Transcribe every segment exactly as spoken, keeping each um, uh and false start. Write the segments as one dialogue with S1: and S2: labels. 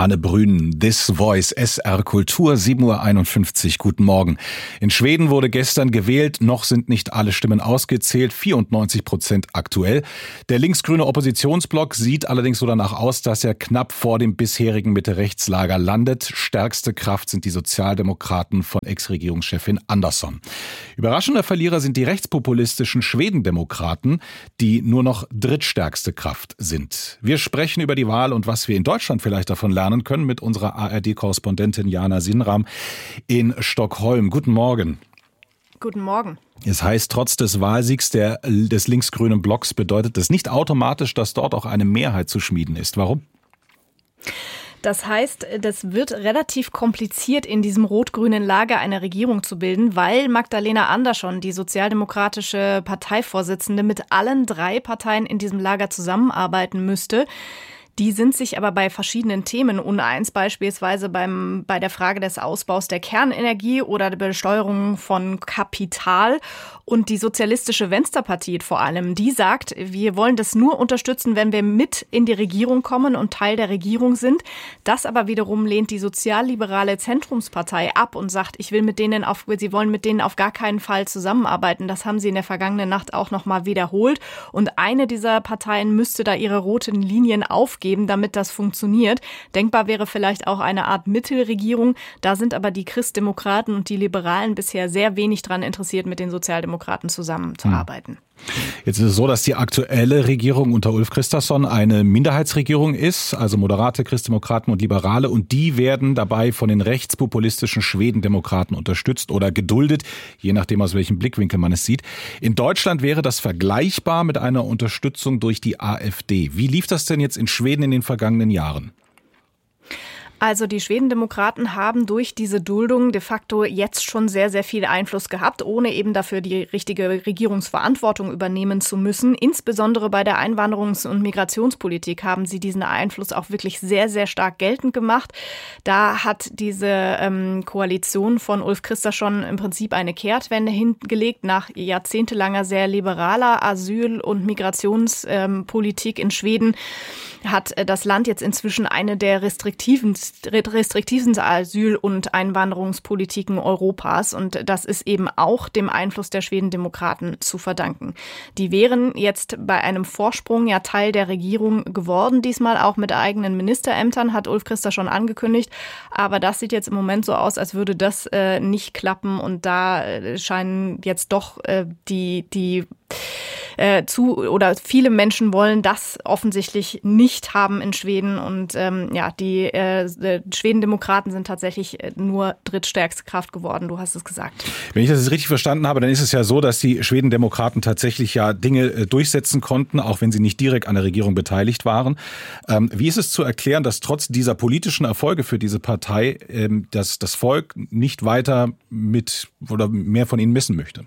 S1: Anne Brünen, This Voice, S R Kultur, sieben Uhr einundfünfzig. Guten Morgen. In Schweden wurde gestern gewählt. Noch sind nicht alle Stimmen ausgezählt. vierundneunzig Prozent aktuell. Der linksgrüne Oppositionsblock sieht allerdings so danach aus, dass er knapp vor dem bisherigen Mitte-Rechts-Lager landet. Stärkste Kraft sind die Sozialdemokraten von Ex-Regierungschefin Andersson. Überraschender Verlierer sind die rechtspopulistischen Schwedendemokraten, die nur noch drittstärkste Kraft sind. Wir sprechen über die Wahl und was wir in Deutschland vielleicht davon lernen können mit unserer A R D-Korrespondentin Jana Sinram in Stockholm. Guten Morgen.
S2: Guten Morgen.
S1: Es heißt, trotz des Wahlsiegs der, des linksgrünen Blocks bedeutet es nicht automatisch, dass dort auch eine Mehrheit zu schmieden ist. Warum?
S2: Das heißt, das wird relativ kompliziert, in diesem rot-grünen Lager eine Regierung zu bilden, weil Magdalena Andersson, die sozialdemokratische Parteivorsitzende, mit allen drei Parteien in diesem Lager zusammenarbeiten müsste. Die sind sich aber bei verschiedenen Themen uneins, beispielsweise beim, bei der Frage des Ausbaus der Kernenergie oder der Besteuerung von Kapital. Und die sozialistische Venstrepartie vor allem, die sagt, wir wollen das nur unterstützen, wenn wir mit in die Regierung kommen und Teil der Regierung sind. Das aber wiederum lehnt die sozialliberale Zentrumspartei ab und sagt, ich will mit denen auf, sie wollen mit denen auf gar keinen Fall zusammenarbeiten. Das haben sie in der vergangenen Nacht auch nochmal wiederholt. Und eine dieser Parteien müsste da ihre roten Linien aufgeben, damit das funktioniert. Denkbar wäre vielleicht auch eine Art Mittelregierung. Da sind aber die Christdemokraten und die Liberalen bisher sehr wenig daran interessiert, mit den Sozialdemokraten zusammenzuarbeiten.
S1: Jetzt ist es so, dass die aktuelle Regierung unter Ulf Kristersson eine Minderheitsregierung ist, also moderate Christdemokraten und Liberale, und die werden dabei von den rechtspopulistischen Schwedendemokraten unterstützt oder geduldet, je nachdem, aus welchem Blickwinkel man es sieht. In Deutschland wäre das vergleichbar mit einer Unterstützung durch die AfD. Wie lief das denn jetzt in Schweden in den vergangenen Jahren?
S2: Also die Schwedendemokraten haben durch diese Duldung de facto jetzt schon sehr, sehr viel Einfluss gehabt, ohne eben dafür die richtige Regierungsverantwortung übernehmen zu müssen. Insbesondere bei der Einwanderungs- und Migrationspolitik haben sie diesen Einfluss auch wirklich sehr, sehr stark geltend gemacht. Da hat diese ähm, Koalition von Ulf Kristersson im Prinzip eine Kehrtwende hingelegt nach jahrzehntelanger sehr liberaler Asyl- und Migrationspolitik ähm, in Schweden. Hat das Land jetzt inzwischen eine der restriktiven, restriktivsten Asyl- und Einwanderungspolitiken Europas. Und das ist eben auch dem Einfluss der Schwedendemokraten zu verdanken. Die wären jetzt bei einem Vorsprung ja Teil der Regierung geworden, diesmal auch mit eigenen Ministerämtern, hat Ulf Kristersson angekündigt. Aber das sieht jetzt im Moment so aus, als würde das äh, nicht klappen. Und da äh, scheinen jetzt doch äh, die, die Äh, zu oder viele Menschen wollen das offensichtlich nicht haben in Schweden und ähm, ja, die äh, Schwedendemokraten sind tatsächlich nur drittstärkste Kraft geworden, du hast es gesagt.
S1: Wenn ich das jetzt richtig verstanden habe, dann ist es ja so, dass die Schwedendemokraten tatsächlich ja Dinge äh, durchsetzen konnten, auch wenn sie nicht direkt an der Regierung beteiligt waren. Ähm, wie ist es zu erklären, dass trotz dieser politischen Erfolge für diese Partei ähm, dass das Volk nicht weiter mit oder mehr von ihnen missen möchte?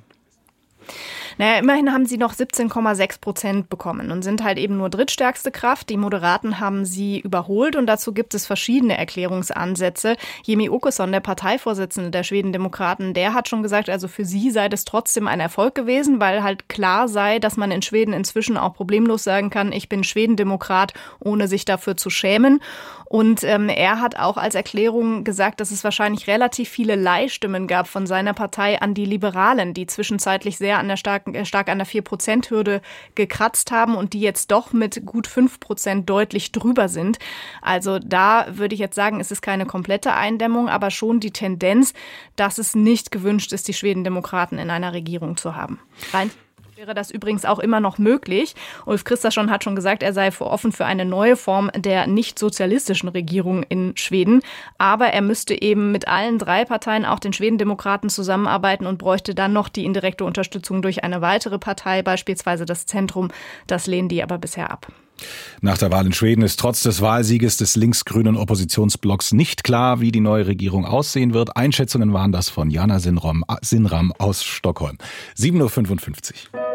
S2: Naja, immerhin haben sie noch siebzehn Komma sechs Prozent bekommen und sind halt eben nur drittstärkste Kraft. Die Moderaten haben sie überholt und dazu gibt es verschiedene Erklärungsansätze. Jimmie Åkesson, der Parteivorsitzende der Schwedendemokraten, der hat schon gesagt, also für sie sei das trotzdem ein Erfolg gewesen, weil halt klar sei, dass man in Schweden inzwischen auch problemlos sagen kann, ich bin Schwedendemokrat, ohne sich dafür zu schämen. Und ähm, er hat auch als Erklärung gesagt, dass es wahrscheinlich relativ viele Leihstimmen gab von seiner Partei an die Liberalen, die zwischenzeitlich sehr an der starken, äh, stark an der vier Prozent Hürde gekratzt haben und die jetzt doch mit gut fünf Prozent deutlich drüber sind. Also da würde ich jetzt sagen, es ist keine komplette Eindämmung, aber schon die Tendenz, dass es nicht gewünscht ist, die Schwedendemokraten in einer Regierung zu haben. Rein wäre das übrigens auch immer noch möglich. Ulf Kristersson hat schon gesagt, er sei offen für eine neue Form der nicht-sozialistischen Regierung in Schweden. Aber er müsste eben mit allen drei Parteien, auch den Schwedendemokraten, zusammenarbeiten und bräuchte dann noch die indirekte Unterstützung durch eine weitere Partei, beispielsweise das Zentrum. Das lehnen die aber bisher ab.
S1: Nach der Wahl in Schweden ist trotz des Wahlsieges des linksgrünen Oppositionsblocks nicht klar, wie die neue Regierung aussehen wird. Einschätzungen waren das von Jana Sinram, Sinram aus Stockholm. sieben Uhr fünfundfünfzig.